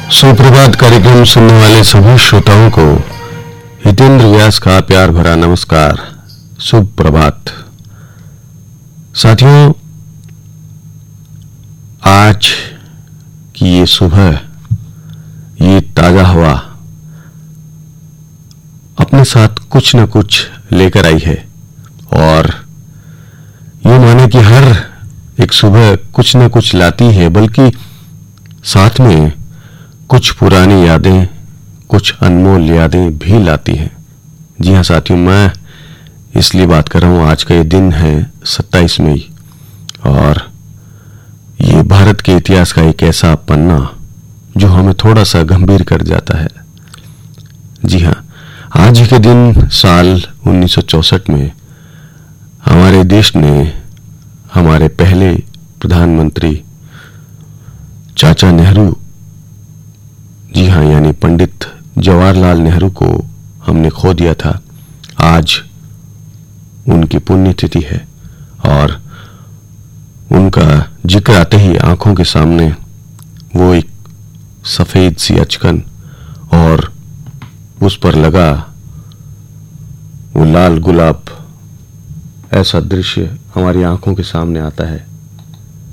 सुप्रभात कार्यक्रम सुनने वाले सभी श्रोताओं को हितेंद्र व्यास का प्यार भरा नमस्कार। शुभ प्रभात साथियों। आज की ये सुबह, ये ताजा हवा अपने साथ कुछ न कुछ लेकर आई है और ये माने कि हर एक सुबह कुछ न कुछ लाती है, बल्कि साथ में कुछ पुरानी यादें, कुछ अनमोल यादें भी लाती हैं। जी हाँ साथियों, मैं इसलिए बात कर रहा हूं। आज का ये दिन है 27 मई और ये भारत के इतिहास का एक ऐसा पन्ना जो हमें थोड़ा सा गंभीर कर जाता है। जी हाँ, आज ही के दिन साल 1964 में हमारे देश ने हमारे पहले प्रधानमंत्री चाचा नेहरू, जी हाँ, यानी पंडित जवाहरलाल नेहरू को हमने खो दिया था। आज उनकी पुण्यतिथि है और उनका जिक्र आते ही आंखों के सामने वो एक सफेद सी अचकन और उस पर लगा वो लाल गुलाब, ऐसा दृश्य हमारी आंखों के सामने आता है।